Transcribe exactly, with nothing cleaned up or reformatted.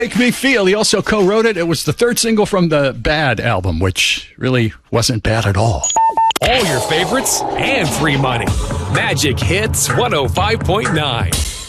Make Me Feel. He also co-wrote it. It was the third single from the Bad album, which really wasn't bad at all. All your favorites and free money. Magic Hits one oh five point nine.